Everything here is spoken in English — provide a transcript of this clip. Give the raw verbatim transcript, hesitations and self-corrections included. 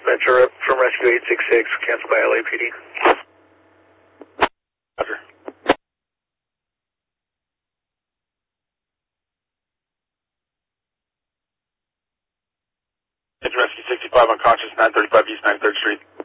Ventura from Rescue eight six six, canceled by L A P D. Roger. It's Rescue sixty-five unconscious, nine thirty-five East ninety-third Street.